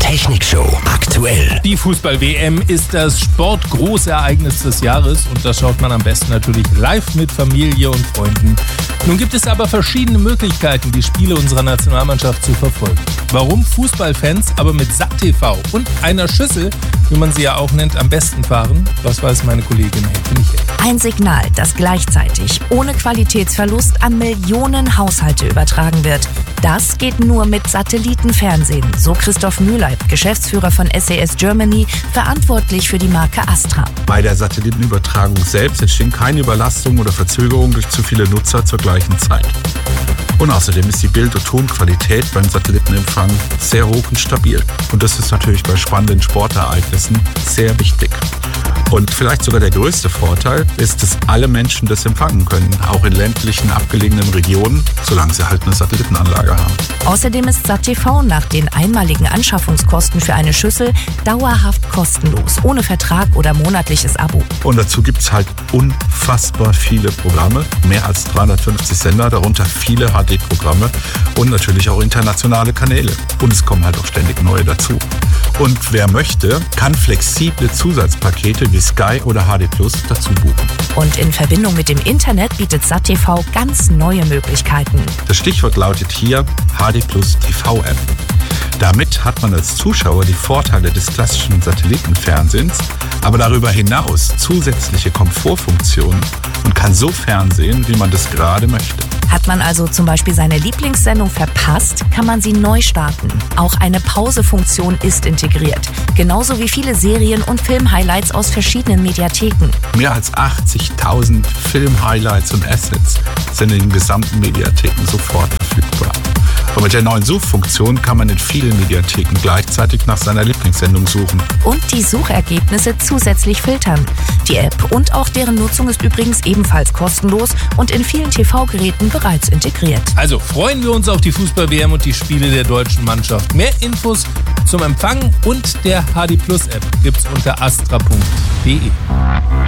Technikshow aktuell. Die Fußball-WM ist das Sportgroßereignis des Jahres und das schaut man am besten natürlich live mit Familie und Freunden. Nun gibt es aber verschiedene Möglichkeiten, die Spiele unserer Nationalmannschaft zu verfolgen. Warum Fußballfans aber mit SAT-TV und einer Schüssel, wie man sie ja auch nennt, am besten fahren, das weiß meine Kollegin Helke Michael. Ein Signal, das gleichzeitig ohne Qualitätsverlust an Millionen Haushalte übertragen wird. Das geht nur mit Satellitenfernsehen, so Christoph Mühleib, Geschäftsführer von SAS Germany, verantwortlich für die Marke Astra. Bei der Satellitenübertragung selbst entstehen keine Überlastungen oder Verzögerungen durch zu viele Nutzer zur gleichen Zeit. Und außerdem ist die Bild- und Tonqualität beim Satellitenempfang sehr hoch und stabil. Und das ist natürlich bei spannenden Sportereignissen sehr wichtig. Und vielleicht sogar der größte Vorteil ist, dass alle Menschen das empfangen können, auch in ländlichen, abgelegenen Regionen, solange sie halt eine Satellitenanlage haben. Außerdem ist SAT-TV nach den einmaligen Anschaffungskosten für eine Schüssel dauerhaft kostenlos, ohne Vertrag oder monatliches Abo. Und dazu gibt es halt unfassbar viele Programme, mehr als 350 Sender, darunter viele HD-Programme und natürlich auch internationale Kanäle. Und es kommen halt auch ständig neue dazu. Und wer möchte, kann flexible Zusatzpakete wie Sky oder HD Plus dazu buchen. Und in Verbindung mit dem Internet bietet SAT-TV ganz neue Möglichkeiten. Das Stichwort lautet hier HD Plus TV-App. Damit hat man als Zuschauer die Vorteile des klassischen Satellitenfernsehens, aber darüber hinaus zusätzliche Komfortfunktionen und kann so fernsehen, wie man das gerade möchte. Hat man also zum Beispiel seine Lieblingssendung verpasst, kann man sie neu starten. Auch eine Pausefunktion ist integriert. Genauso wie viele Serien- und Film-Highlights aus verschiedenen Mediatheken. Mehr als 80.000 Film-Highlights und Assets sind in den gesamten Mediatheken sofort verfügbar. Und mit der neuen Suchfunktion kann man in vielen Mediatheken gleichzeitig nach seiner Lieblingssendung suchen. Und die Suchergebnisse zusätzlich filtern. Die App und auch deren Nutzung ist übrigens ebenfalls kostenlos und in vielen TV-Geräten bereits integriert. Also freuen wir uns auf die Fußball-WM und die Spiele der deutschen Mannschaft. Mehr Infos zum Empfang und der HD Plus App gibt's unter astra.de.